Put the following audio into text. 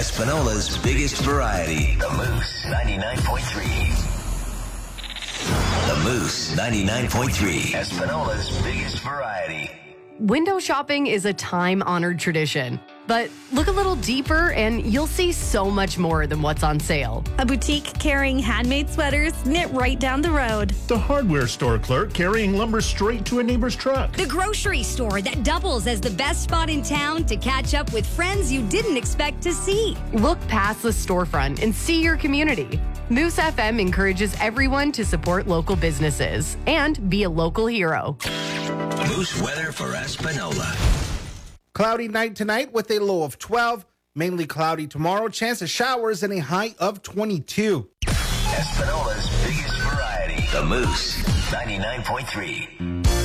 Espinola's biggest variety. The Moose 99.3. The Moose 99.3. Espinola's biggest variety. Window shopping is a time-honored tradition. But look a little deeper and you'll see so much more than what's on sale. A boutique carrying handmade sweaters knit right down the road. The hardware store clerk carrying lumber straight to a neighbor's truck. The grocery store that doubles as the best spot in town to catch up with friends you didn't expect to see. Look past the storefront and see your community. Moose FM encourages everyone to support local businesses and be a local hero. Moose weather for Espinola. Cloudy night tonight with a low of 12. Mainly cloudy tomorrow. Chance of showers and a high of 22. Espinola's biggest variety. The Moose 99.3.